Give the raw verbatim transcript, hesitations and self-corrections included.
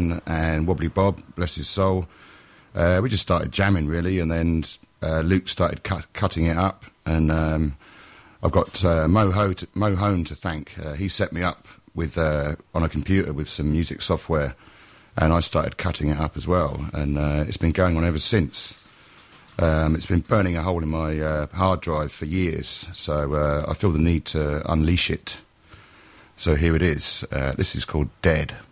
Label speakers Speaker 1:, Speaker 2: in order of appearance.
Speaker 1: Alan and Wobbly Bob, bless his soul. Uh, we just started jamming, really, and then uh, Luke started cut, cutting it up, and um, I've got uh, Mo, Ho to, Mo Hone to thank. Uh, he set me up with uh, on a computer with some music software, and I started cutting it up as well, and uh, it's been going on ever since. Um, it's been burning a hole in my uh, hard drive for years, so uh, I feel the need to unleash it. So here it is. Uh, this is called Dead.